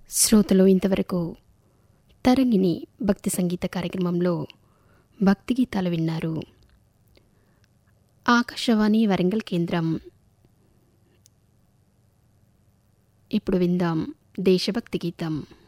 శ్రోతలు ఇంతవరకు తరంగిణి భక్తి సంగీత కార్యక్రమంలో భక్తి గీతాలు విన్నారు. ఆకాశవాణి వరంగల్ కేంద్రం. ఇప్పుడు విందాం దేశభక్తి గీతం.